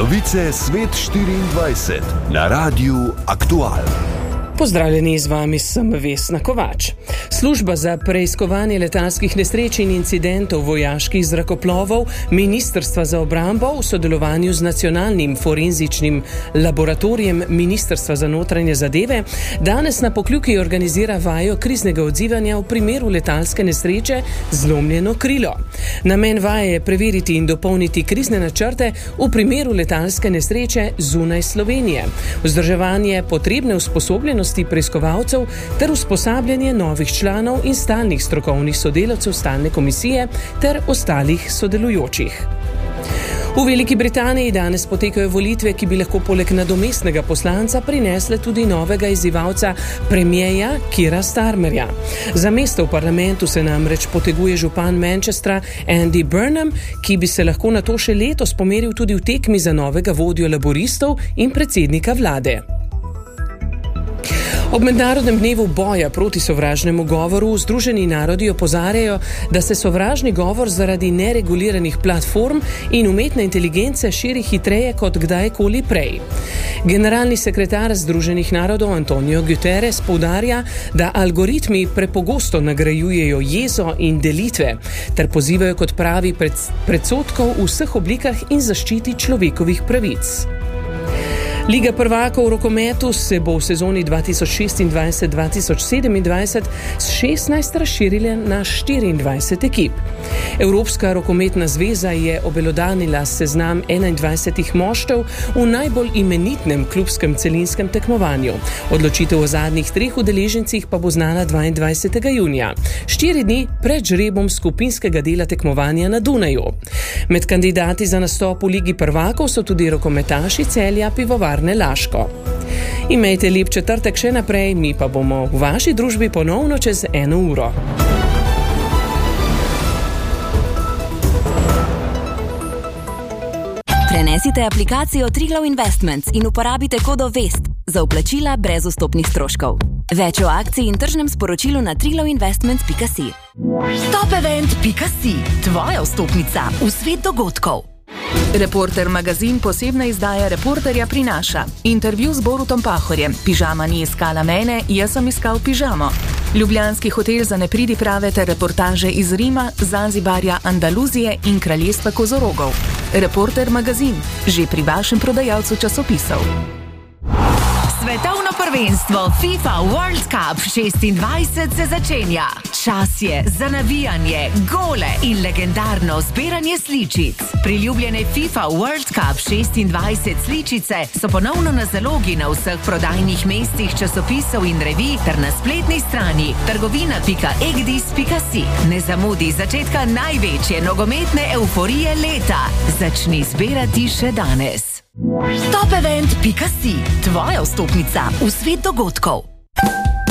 Novice Svet 24 na Radiu Aktual. Pozdravljeni, z vami sem Vesna Kovač. Služba za preiskovanje letalskih nesreč in incidentov vojaških zrakoplovov Ministrstva za obrambo v sodelovanju z Nacionalnim forenzičnim laboratorijem Ministrstva za notranje zadeve danes na Pokljuki organizira vajo kriznega odzivanja v primeru letalske nesreče zlomljeno krilo. Namen vaje je preveriti in dopolniti krizne načrte v primeru letalske nesreče zunaj Slovenije, vzdrževanje potrebne usposobljenosti preiskovalcev ter usposabljanje novih članov in stalnih strokovnih sodelavcev stalne komisije ter ostalih sodelujočih. V Veliki Britaniji danes potekajo volitve, ki bi lahko poleg nadomestnega poslanca prinesle tudi novega izzivalca premierja Keira Starmerja. Za mesto v parlamentu se namreč poteguje župan Manchestra Andy Burnham, ki bi se lahko nato še letos pomeril tudi v tekmi za novega vodjo laboristov in predsednika vlade. Ob mednarodnem dnevu boja proti sovražnemu govoru Združeni narodi opozarjajo, da se sovražni govor zaradi nereguliranih platform in umetne inteligence širi hitreje kot kdajkoli prej. Generalni sekretar Združenih narodov Antonio Guterres poudarja, da algoritmi prepogosto nagrajujejo jezo in delitve ter pozivajo k odpravi predsodkov v vseh oblikah in zaščiti človekovih pravic. Liga prvakov v rokometu se bo v sezoni 2026-2027 s 16 razširila na 24 ekip. Evropska rokometna zveza je obelodanila seznam 21 moštev v najbolj imenitnem klubskem celinskem tekmovanju. Odločitev o zadnjih 3 udeležencih pa bo znana 22. junija, 4 dni pred žrebom skupinskega dela tekmovanja na Dunaju. Med kandidati za nastop v Ligi prvakov so tudi rokometaši Celja Pivovarne Laško. Imejte lep četrtek še naprej, mi pa bomo v vaši družbi ponovno čez 1 uro. Prenesite aplikacijo Triglav Investments in uporabite kodo VEST za vplačila brez vstopnih stroškov. Več o akciji in tržnem sporočilu na triglavinvestments.si. Topevent.si, tvoja vstopnica v svet dogodkov. Reporter magazin posebna izdaja Reporterja prinaša intervju z Borutom Pahorjem. Pižama ni iskala mene, jaz sem iskal pižamo. Ljubljanski hotel za nepridiprave ter reportaže iz Rima, Zanzibarja, Andaluzije in kraljestva kozorogov. Reporter magazin, že pri vašem prodajalcu časopisov. Svetovno prvenstvo FIFA World Cup 26 se začenja. Čas je za navijanje, gole in legendarno zbiranje sličic. Priljubljene FIFA World Cup 26 sličice so ponovno na zalogi na vseh prodajnih mestih časopisov in revij ter na spletni strani trgovina.egdis.si. Ne zamudi začetka največje nogometne euforije leta. Začni zbirati še danes. Topevent.si, tvoja vstopnica v svet dogodkov.